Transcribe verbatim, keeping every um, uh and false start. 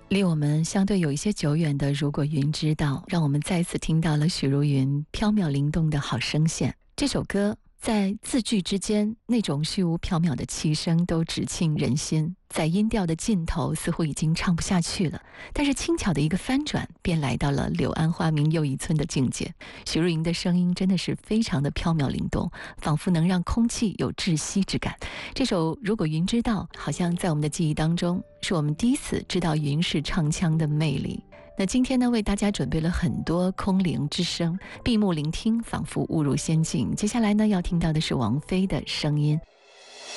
离我们相对有一些久远的如果云知道，让我们再次听到了许茹芸飘渺灵动的好声线。这首歌在字句之间，那种虚无缥缈的气声都直沁人心，在音调的尽头似乎已经唱不下去了，但是轻巧的一个翻转便来到了柳暗花明又一村的境界。许茹芸的声音真的是非常的飘渺灵动，仿佛能让空气有窒息之感。这首如果云知道，好像在我们的记忆当中，是我们第一次知道云是唱腔的魅力。那今天呢，为大家准备了很多空灵之声，闭目聆听，仿佛误入仙境。接下来呢，要听到的是王菲的声音。